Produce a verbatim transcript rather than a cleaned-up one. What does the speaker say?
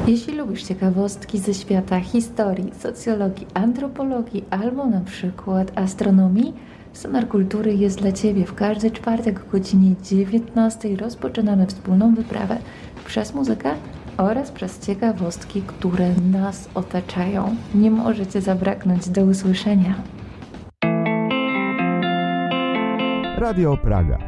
Jeśli lubisz ciekawostki ze świata historii, socjologii, antropologii albo na przykład astronomii, Sonar Kultury jest dla Ciebie. W każdy czwartek o godzinie dziewiętnastej rozpoczynamy wspólną wyprawę przez muzykę oraz przez ciekawostki, które nas otaczają. Nie może Cię zabraknąć. Do usłyszenia. Radio Praga.